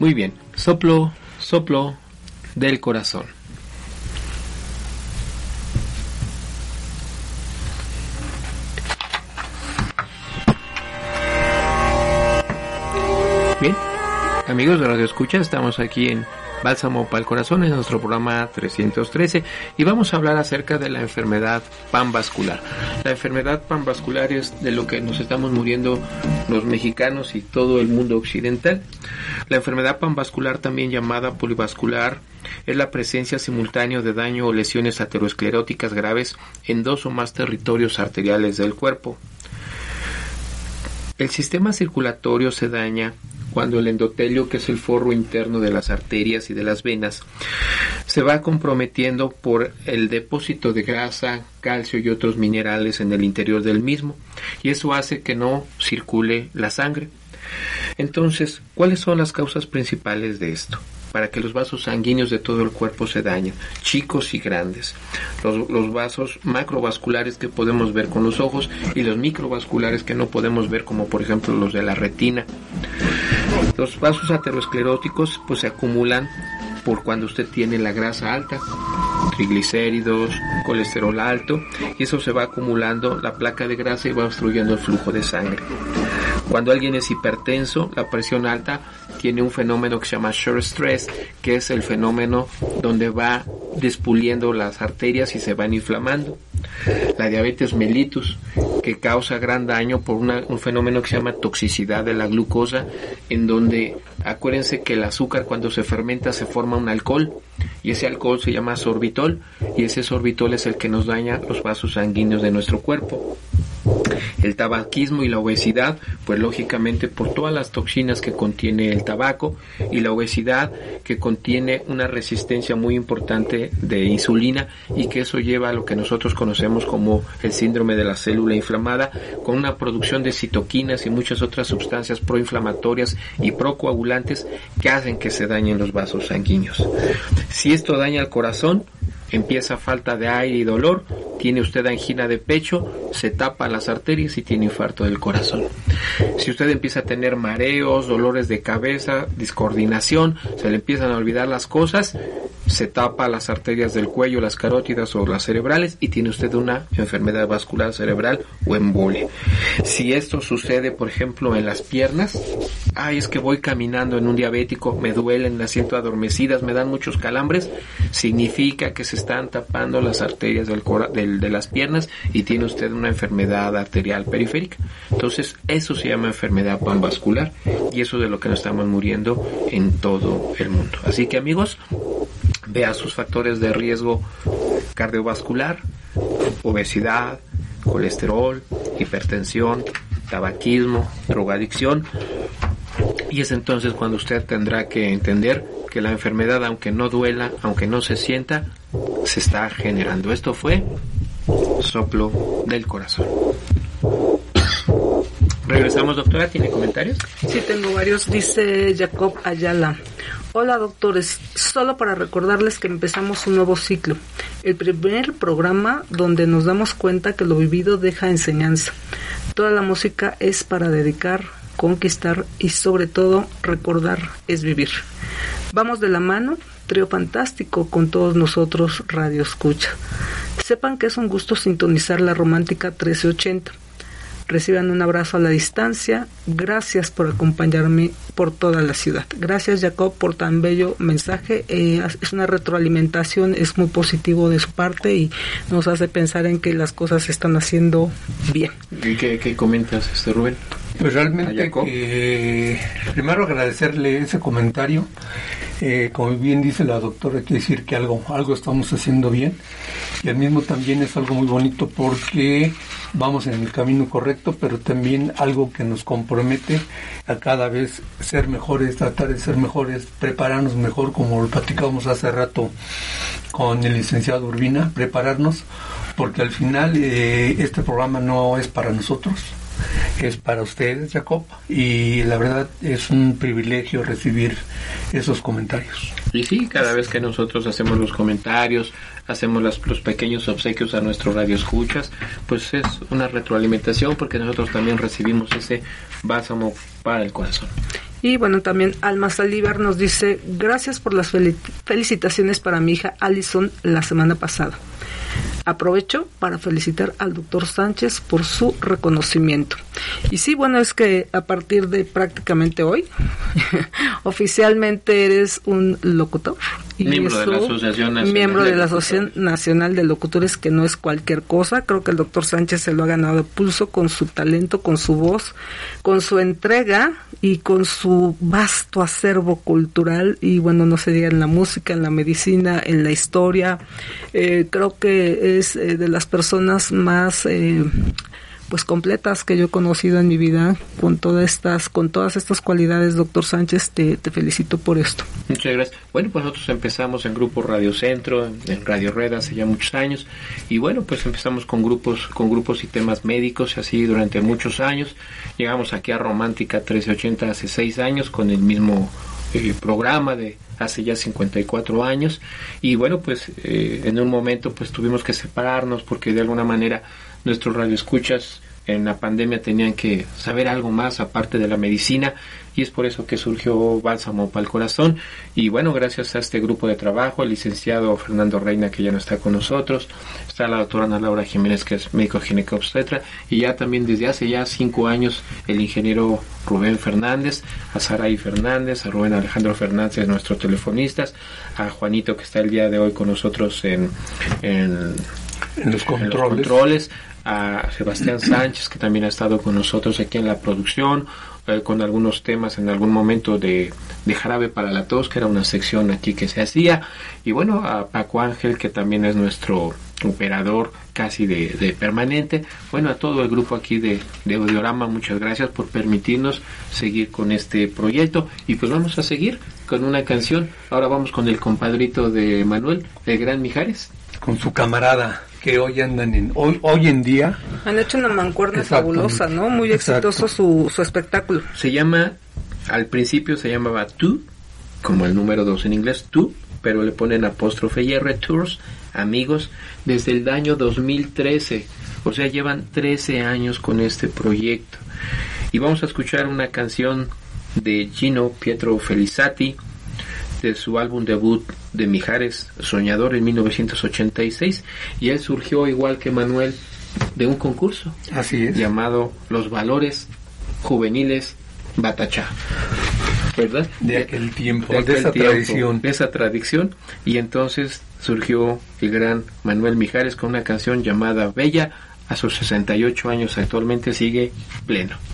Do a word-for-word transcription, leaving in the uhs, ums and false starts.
Muy bien, soplo, soplo del corazón. Bien, amigos de Radio Escucha, estamos aquí en Bálsamo para el Corazón, en nuestro programa trescientos trece, y vamos a hablar acerca de la enfermedad panvascular. La enfermedad panvascular es de lo que nos estamos muriendo los mexicanos y todo el mundo occidental. La enfermedad panvascular, también llamada polivascular, es la presencia simultánea de daño o lesiones ateroscleróticas graves en dos o más territorios arteriales del cuerpo. El sistema circulatorio se daña cuando el endotelio, que es el forro interno de las arterias y de las venas, se va comprometiendo por el depósito de grasa, calcio y otros minerales en el interior del mismo, y eso hace que no circule la sangre. Entonces, ¿cuáles son las causas principales de esto? Para que los vasos sanguíneos de todo el cuerpo se dañen, chicos y grandes. Los, los vasos macrovasculares que podemos ver con los ojos y los microvasculares que no podemos ver, como por ejemplo los de la retina. Los vasos ateroscleróticos pues se acumulan por cuando usted tiene la grasa alta, triglicéridos, colesterol alto, y eso se va acumulando la placa de grasa y va obstruyendo el flujo de sangre. Cuando alguien es hipertenso, la presión alta tiene un fenómeno que se llama shear stress, que es el fenómeno donde va despuliendo las arterias y se van inflamando. La diabetes mellitus, que causa gran daño por una, un fenómeno que se llama toxicidad de la glucosa, en donde acuérdense que el azúcar cuando se fermenta se forma un alcohol, y ese alcohol se llama sorbitol, y ese sorbitol es el que nos daña los vasos sanguíneos de nuestro cuerpo. El tabaquismo y la obesidad, pues lógicamente por todas las toxinas que contiene el tabaco, y la obesidad que contiene una resistencia muy importante de insulina, y que eso lleva a lo que nosotros conocemos como el síndrome de la célula inflamada, con una producción de citoquinas y muchas otras sustancias proinflamatorias y procoagulantes que hacen que se dañen los vasos sanguíneos. Si esto daña el corazón, empieza falta de aire y dolor, tiene usted angina de pecho, se tapa las arterias y tiene infarto del corazón. Si usted empieza a tener mareos, dolores de cabeza, discoordinación, se le empiezan a olvidar las cosas, se tapa las arterias del cuello, las carótidas o las cerebrales, y tiene usted una enfermedad vascular cerebral o embolia. Si esto sucede, por ejemplo, en las piernas, ay, es que voy caminando en un diabético, me duelen, me siento adormecidas, me dan muchos calambres, significa que se están tapando las arterias del cora- del, de las piernas y tiene usted una enfermedad arterial periférica. Entonces, eso se llama enfermedad panvascular, y eso es de lo que nos estamos muriendo en todo el mundo. Así que, amigos, vea sus factores de riesgo cardiovascular, obesidad, colesterol, hipertensión, tabaquismo, drogadicción, y es entonces cuando usted tendrá que entender que la enfermedad, aunque no duela, aunque no se sienta, se está generando. Esto fue Soplo del Corazón. Regresamos, doctora, ¿tiene comentarios? Sí, tengo varios. Dice Jacob Ayala: hola doctores, solo para recordarles que empezamos un nuevo ciclo, el primer programa donde nos damos cuenta que lo vivido deja enseñanza. Toda la música es para dedicar, conquistar y sobre todo recordar es vivir. Vamos de la mano, trío fantástico con todos nosotros, Radio Escucha. Sepan que es un gusto sintonizar la romántica trece ochenta. Reciban un abrazo a la distancia. Gracias por acompañarme por toda la ciudad. Gracias, Jacob, por tan bello mensaje. Eh, es una retroalimentación, es muy positivo de su parte y nos hace pensar en que las cosas se están haciendo bien. ¿Y qué, qué comentas, este Rubén? Pues realmente, eh, primero agradecerle ese comentario. Eh, como bien dice la doctora, quiere decir que algo, algo estamos haciendo bien, y al mismo también es algo muy bonito porque vamos en el camino correcto, pero también algo que nos compromete a cada vez ser mejores, tratar de ser mejores, prepararnos mejor, como lo platicábamos hace rato con el licenciado Urbina, prepararnos, porque al final eh, este programa no es para nosotros, es para ustedes, Jacob, y la verdad es un privilegio recibir esos comentarios. Y sí, cada vez que nosotros hacemos los comentarios, hacemos las, los pequeños obsequios a nuestro radio escuchas, pues es una retroalimentación porque nosotros también recibimos ese bálsamo para el corazón. Y bueno, también Alma Saldívar nos dice, gracias por las fel- felicitaciones para mi hija Alison la semana pasada. Aprovecho para felicitar al doctor Sánchez por su reconocimiento. Y sí, bueno, es que a partir de prácticamente hoy, oficialmente eres un locutor. Y miembro de la Asociación Nacional miembro de de la Locutores. Asociación Nacional de Locutores, que no es cualquier cosa. Creo que el doctor Sánchez se lo ha ganado a pulso con su talento, con su voz, con su entrega y con su vasto acervo cultural. Y bueno, no se diga en la música, en la medicina, en la historia. Eh, creo que es eh, de las personas más eh, pues completas que yo he conocido en mi vida, con todas estas con todas estas cualidades. Doctor Sánchez, te, te felicito por esto. Muchas gracias. Bueno, pues nosotros empezamos en Grupo Radio Centro, en Radio Red hace ya muchos años, y bueno, pues empezamos con grupos con grupos y temas médicos, y así durante muchos años. Llegamos aquí a Romántica trece ochenta hace seis años con el mismo eh, programa de hace ya cincuenta y cuatro años, y bueno, pues eh, en un momento pues tuvimos que separarnos porque de alguna manera nuestros radioescuchas en la pandemia tenían que saber algo más aparte de la medicina, y es por eso que surgió Bálsamo para el Corazón. Y bueno, gracias a este grupo de trabajo, el licenciado Fernando Reina, que ya no está con nosotros, está la doctora Ana Laura Jiménez, que es médico ginecobstetra, y ya también desde hace ya cinco años el ingeniero Rubén Fernández, a Saray Fernández, a Rubén Alejandro Fernández, nuestros telefonistas, a Juanito, que está el día de hoy con nosotros en, en, en los controles, en los controles, a Sebastián Sánchez, que también ha estado con nosotros aquí en la producción, eh, con algunos temas en algún momento de, de Jarabe para la Tos, que era una sección aquí que se hacía, y bueno, a Paco Ángel, que también es nuestro operador casi de, de permanente. Bueno, a todo el grupo aquí de, de Audiorama, muchas gracias por permitirnos seguir con este proyecto, y pues vamos a seguir con una canción. Ahora vamos con el compadrito de Manuel, el Gran Mijares, con su camarada, que hoy andan en hoy hoy en día han hecho una mancuerna fabulosa, ¿no? Muy exitoso su, su espectáculo. Se llama, al principio se llamaba Tú, como el número dos en inglés, Tú, pero le ponen apóstrofe y R, Tours, amigos, desde el año dos mil trece, o sea, llevan trece años con este proyecto. Y vamos a escuchar una canción de Gino Pietro Felizati, de su álbum debut de Mijares, Soñador, en mil novecientos ochenta y seis, y él surgió, igual que Manuel, de un concurso. Así es. Llamado Los Valores Juveniles Batachá, ¿verdad? De aquel tiempo, de, de, de esa tiempo, tradición. De esa tradición, y entonces surgió el gran Manuel Mijares con una canción llamada Bella. A sus sesenta y ocho años actualmente sigue pleno.